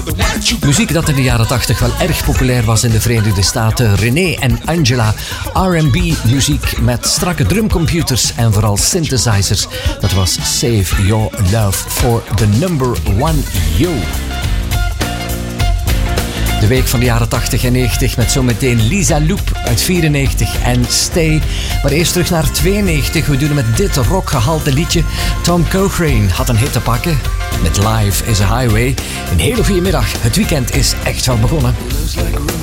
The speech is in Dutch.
Muziek dat in de jaren 80 wel erg populair was in de Verenigde Staten. René en Angela, R&B muziek met strakke drumcomputers en vooral synthesizers. Dat was Save Your Love for the number one you. De week van de jaren 80 en 90 met zometeen Lisa Loep uit 94 en Stay. Maar eerst terug naar 92. We doen het met dit rockgehalte liedje. Tom Cochrane had een hit te pakken met Life is a Highway. Een hele goede middag. Het weekend is echt wel begonnen.